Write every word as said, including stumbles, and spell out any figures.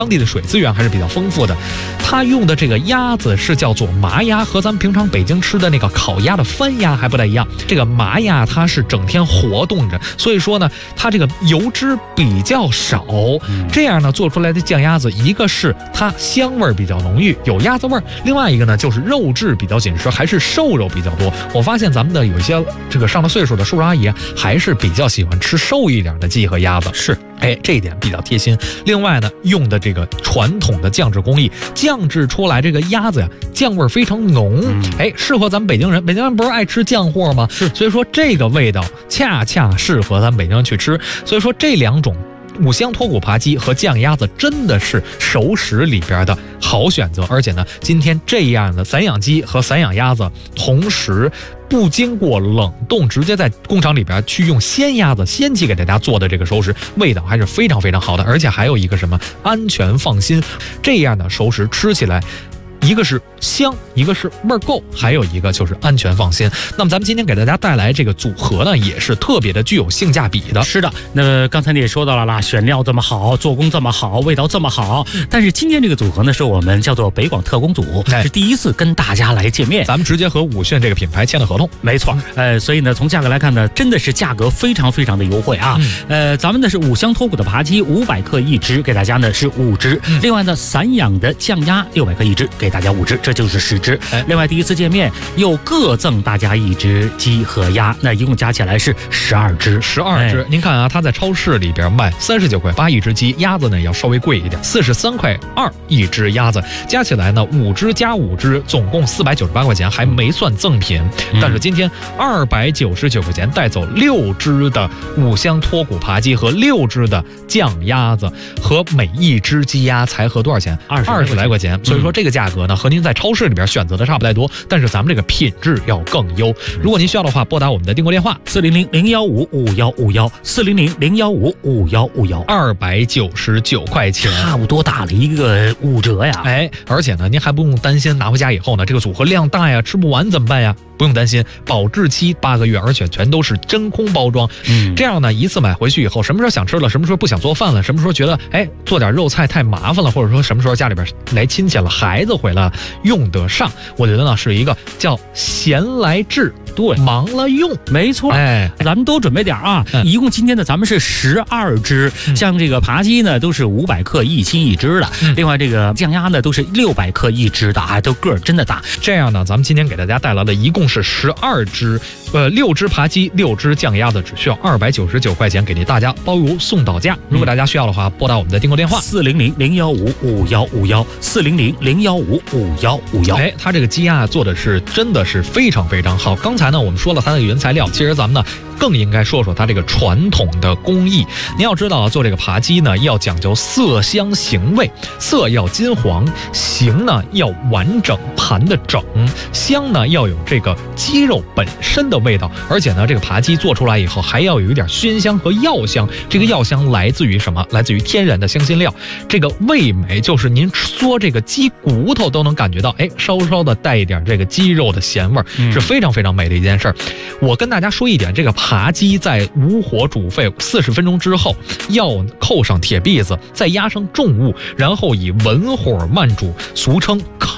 当地的水资源还是比较丰富的，它用的这个鸭子是叫做麻鸭，和咱们平常北京吃的那个烤鸭的番鸭还不太一样。这个麻鸭它是整天活动着，所以说呢，它这个油脂比较少，这样呢做出来的酱鸭子，一个是它香味比较浓郁，有鸭子味儿；另外一个呢就是肉质比较紧实，还是瘦肉比较多。我发现咱们的有一些这个上了岁数的叔叔阿姨还是比较喜欢吃瘦一点的鸡和鸭子，是。哎，这一点比较贴心。另外呢，用的这个传统的酱制工艺，酱制出来这个鸭子呀，酱味非常浓。哎，适合咱们北京人。北京人不是爱吃酱货吗？是。所以说这个味道恰恰适合咱们北京人去吃。所以说这两种五香脱骨扒鸡和酱鸭子真的是熟食里边的好选择。而且呢，今天这样的散养鸡和散养鸭子同时不经过冷冻，直接在工厂里边去用鲜鸭子、鲜鸡给大家做的这个熟食，味道还是非常非常好的。而且还有一个什么安全放心，这样的熟食吃起来，一个是香，一个是味儿够，还有一个就是安全放心。那么咱们今天给大家带来这个组合呢，也是特别的具有性价比的。 是的，那刚才你也说到了啦，选料这么好，做工这么好，味道这么好。但是今天这个组合呢，是我们叫做北广特工组，是第一次跟大家来见面， 咱们直接和武讯这个品牌签了合同。 没错，呃，所以呢，从价格来看呢，真的是价格非常非常的优惠啊。嗯、呃，咱们呢是五香脱骨的扒鸡，五百克一只，给大家呢是五只。嗯、另外呢，散养的酱鸭六百克一只，给大家五只，这就是十只。哎、另外第一次见面又各赠大家一只鸡和鸭，那一共加起来是十二只， 十二只。哎、您看啊，它在超市里边卖三十九块八一只鸡，鸭子呢要稍微贵一点，四十三块二一只鸭子，加起来呢五只加五只，总共四百九十八块钱，还没算赠品。嗯、但是今天二百九十九块钱带走六只的五香脱骨扒鸡和六只的酱鸭子，和每一只鸡鸭才合多少钱？二二十来块钱。所以说这个价格呢，和您在超市里边选择的差不太多，但是咱们这个品质要更优。如果您需要的话，拨打我们的订购电话四零零零幺五五幺五幺四零零零幺五五幺五幺， 二百九十九块钱， 差不多打了一个五折呀。 哎，而且呢，您还不用担心拿回家以后呢，这个组合量大呀，吃不完怎么办呀？不用担心，保质期八个月，而且全都是真空包装。嗯，这样呢，一次买回去以后，什么时候想吃了，什么时候不想做饭了，什么时候觉得哎做点肉菜太麻烦了，或者说什么时候家里边来亲戚了，孩子回来了，用得上。我觉得呢，是一个叫闲来治，对，忙了用， 没错。哎，咱们多准备点啊！嗯、一共今天呢，咱们是十二只，嗯、像这个扒鸡呢，都是五百克一斤一只的，嗯、另外这个酱鸭呢，都是六百克一只的，啊，都个儿真的大。 这样呢，咱们今天给大家带来的一共是十二只，呃，六只扒鸡，六只酱鸭子，只需要二百九十九块钱，给您大家包邮送到家。如果大家需要的话，拨打我们的订购电话四零零零幺五五幺五幺四零零零幺五五幺五幺。 哎，它这个鸡鸭做的是真的是非常非常好。刚才呢，我们说了它的原材料，其实咱们呢更应该说说它这个传统的工艺。您要知道啊，做这个扒鸡呢，要讲究色香形味，色要金黄，形呢要完整，盘的整，香呢要有这个鸡肉本身的味道，而且呢，这个扒鸡做出来以后还要有一点熏香和药香。这个药香来自于什么？来自于天然的香辛料。这个味美就是您嗦这个鸡骨头都能感觉到，哎，稍稍的带一点这个鸡肉的咸味，是非常非常美的一件事儿。我跟大家说一点，这个扒鸡在无火煮沸四十分钟之后，要扣上铁篦子，再压上重物，然后以文火慢煮，俗称